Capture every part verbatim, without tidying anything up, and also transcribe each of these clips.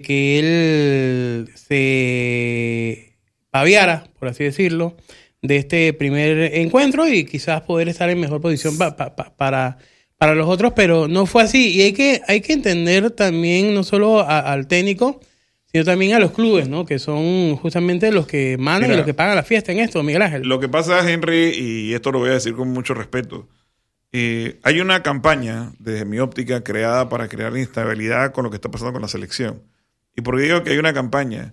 que él se paviara, por así decirlo, de este primer encuentro y quizás poder estar en mejor posición pa, pa, pa, para, para los otros, pero no fue así. Y hay que, hay que entender también no solo a, al técnico, sino también a los clubes, ¿no? Que son justamente los que mandan. Mira, y los que pagan la fiesta en esto, Miguel Ángel. Lo que pasa, Henry, y esto lo voy a decir con mucho respeto, eh, hay una campaña, desde mi óptica, creada para crear instabilidad con lo que está pasando con la selección. ¿Y por qué digo que hay una campaña?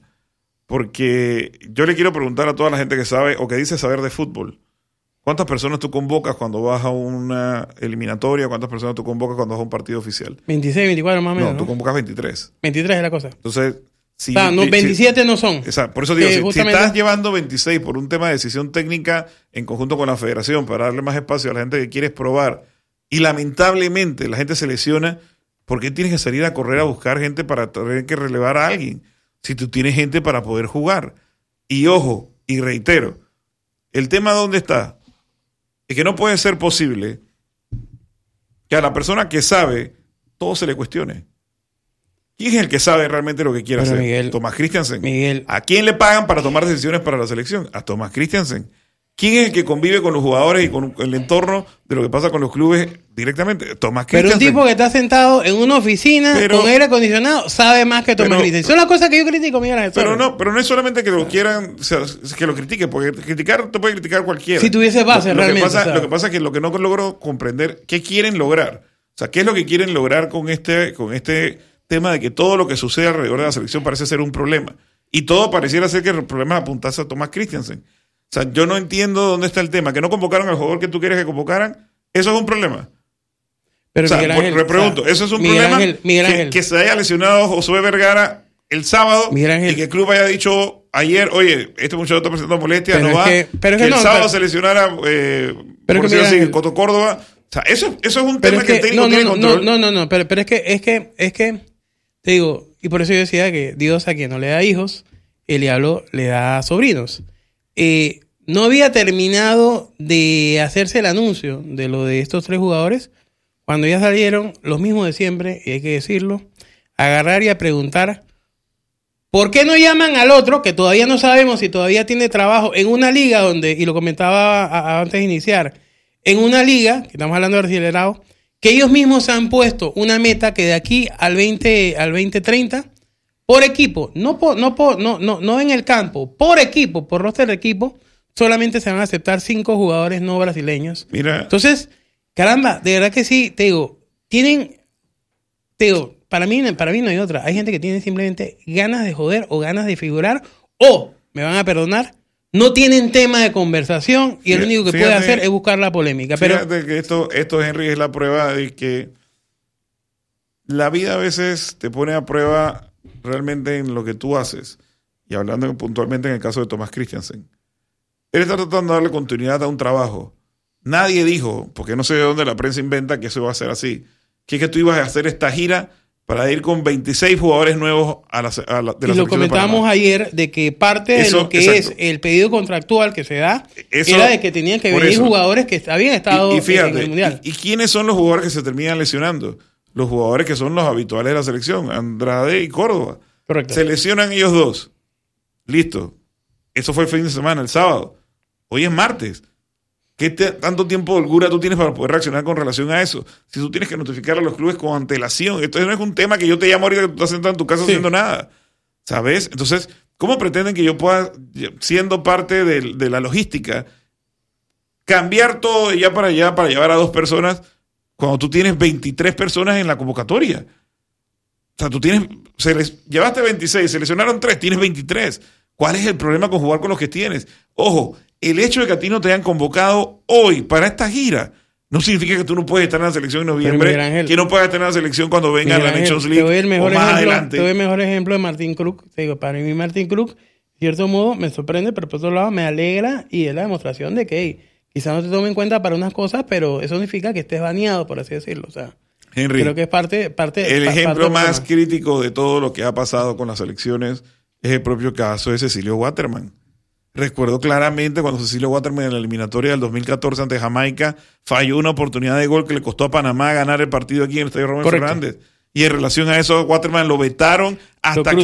Porque yo le quiero preguntar a toda la gente que sabe o que dice saber de fútbol, ¿cuántas personas tú convocas cuando vas a una eliminatoria? ¿Cuántas personas tú convocas cuando vas a un partido oficial? veintiséis, veinticuatro más o menos, No, tú ¿no? convocas veintitrés. veintitrés es la cosa. Entonces, si... O sea, no, veintisiete si, no son. Exacto. Por eso digo, eh, si, justamente... si estás llevando veintiséis por un tema de decisión técnica en conjunto con la federación para darle más espacio a la gente que quieres probar y lamentablemente la gente se lesiona, ¿por qué tienes que salir a correr a buscar gente para tener que relevar a alguien? Si tú tienes gente para poder jugar. Y ojo, y reitero, el tema ¿dónde está? Es que no puede ser posible que a la persona que sabe todo se le cuestione. ¿Quién es el que sabe realmente lo que quiere bueno, hacer? Miguel, Tomás Christiansen. Miguel. ¿A quién le pagan para tomar decisiones para la selección? A Tomás Christiansen. ¿Quién es el que convive con los jugadores y con el entorno de lo que pasa con los clubes directamente? Tomás Christiansen. Pero un tipo que está sentado en una oficina pero, con aire acondicionado sabe más que Tomás Christiansen. Son las cosas que yo critico, Miguel Ángel. Pero no, pero no es solamente que lo quieran, o sea, que lo critiquen, porque criticar te puede criticar cualquiera. Si tuviese base, lo, lo realmente. Que pasa, o sea. Lo que pasa es que lo que no logro comprender, ¿qué quieren lograr? O sea, ¿qué es lo que quieren lograr con este, con este tema de que todo lo que sucede alrededor de la selección parece ser un problema? Y todo pareciera ser que el problema es apuntarse a Tomás Christiansen. O sea, yo no entiendo dónde está el tema. Que no convocaron al jugador que tú quieres que convocaran, ¿eso es un problema? Pero o sea, Miguel Ángel, por, pregunto, o sea, ¿eso es un Miguel problema? Ángel, Miguel que, Ángel. que se haya lesionado Josué Vergara el sábado y que el club haya dicho ayer, oye, este muchacho está presentando molestias, no va. Que, pero que, que el no, sábado pero, se lesionara, eh, pero por que decirlo así, Coto Córdoba. O sea, eso, eso es un tema es que, que el técnico no, tiene no, control. No, no, no, no, pero, pero es que, es que, es que, te digo, y por eso yo decía que Dios a quien no le da hijos, el diablo le da sobrinos. Eh, no había terminado de hacerse el anuncio de lo de estos tres jugadores cuando ya salieron los mismos de siempre, y hay que decirlo, a agarrar y a preguntar ¿por qué no llaman al otro, que todavía no sabemos si todavía tiene trabajo en una liga donde, y lo comentaba a, a, antes de iniciar, en una liga, que estamos hablando de Arcilerado, que ellos mismos han puesto una meta que de aquí al veinte, al veinte treinta, por equipo, no, por, no, por, no, no, no en el campo, por equipo, por roster de equipo, solamente se van a aceptar cinco jugadores no brasileños. Mira. Entonces, caramba, de verdad que sí, te digo, tienen, te digo, para mí, para mí no hay otra. Hay gente que tiene simplemente ganas de joder o ganas de figurar o, me van a perdonar, no tienen tema de conversación y fíjate, el único que fíjate, puede hacer es buscar la polémica. Fíjate pero que esto, esto, Henry, es la prueba de que la vida a veces te pone a prueba realmente en lo que tú haces. Y hablando puntualmente en el caso de Tomás Christiansen. Él está tratando de darle continuidad a un trabajo. Nadie dijo, porque no sé de dónde la prensa inventa que eso va a ser así, que es que tú ibas a hacer esta gira para ir con veintiséis jugadores nuevos a la, a la, de la y lo comentábamos ayer de que parte de eso, lo que exacto. es el pedido contractual que se da eso, era de que tenían que venir eso. jugadores que habían estado y, y fíjate, en el Mundial. Y, ¿Y quiénes son los jugadores que se terminan lesionando? Los jugadores que son los habituales de la selección, Andrade y Córdoba. Correcto. Se lesionan ellos dos. Listo. Eso fue el fin de semana, el sábado. Hoy es martes. ¿Qué te, tanto tiempo de holgura tú tienes para poder reaccionar con relación a eso? Si tú tienes que notificar a los clubes con antelación. Esto no es un tema que yo te llamo ahorita que tú estás sentado en tu casa sí. haciendo nada. ¿Sabes? Entonces, ¿cómo pretenden que yo pueda, siendo parte de, de la logística, cambiar todo de allá para allá para llevar a dos personas cuando tú tienes veintitrés personas en la convocatoria? O sea, tú tienes, se les, llevaste veintiséis, seleccionaron tres, tienes veintitrés. ¿Cuál es el problema con jugar con los que tienes? Ojo, el hecho de que a ti no te hayan convocado hoy para esta gira no significa que tú no puedes estar en la selección en noviembre, Ángel, que no puedas estar en la selección cuando venga la Nations League te doy el mejor o más ejemplo, adelante. Te doy el mejor ejemplo de Martín Kruk. Te digo, para mí Martín Kruk, de cierto modo, me sorprende, pero por otro lado me alegra y es la demostración de que hey, quizás no te tome en cuenta para unas cosas, pero eso significa que estés baneado, por así decirlo. O sea, Henry, creo que es parte... parte el pa, ejemplo parte más crítico de todo lo que ha pasado con las selecciones es el propio caso de Cecilio Waterman. Recuerdo claramente cuando Cecilio Waterman en la eliminatoria del dos mil catorce ante Jamaica falló una oportunidad de gol que le costó a Panamá ganar el partido aquí en el Estadio Romero Fernández. Y en relación a eso, Waterman lo vetaron hasta lo que